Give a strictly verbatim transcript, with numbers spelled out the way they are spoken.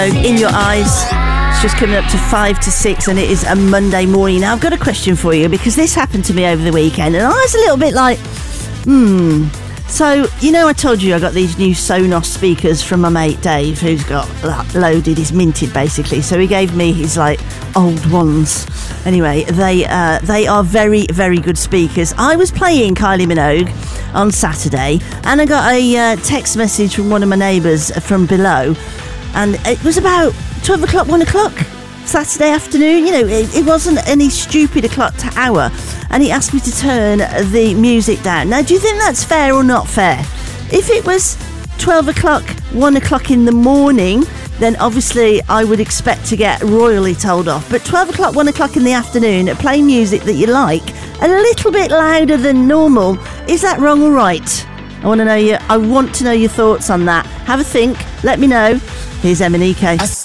In Your Eyes. It's just coming up to five to six and it is a Monday morning. Now I've got a question for you because this happened to me over the weekend and I was a little bit like, hmm. So, you know, I told you I got these new Sonos speakers from my mate Dave, who's got loaded, he's minted basically. So he gave me his like old ones. Anyway, they uh, they are very, very good speakers. I was playing Kylie Minogue on Saturday and I got a uh, text message from one of my neighbours from below. And it was about twelve o'clock, one o'clock Saturday afternoon. You know, it, it wasn't any stupid o'clock to hour. And he asked me to turn the music down. Now, do you think that's fair or not fair? If it was twelve o'clock, one o'clock in the morning, then obviously I would expect to get royally told off. But twelve o'clock, one o'clock in the afternoon, playing music that you like, a little bit louder than normal, is that wrong or right? I want to know you. I want to know your thoughts on that. Have a think. Let me know. Here's Emanike.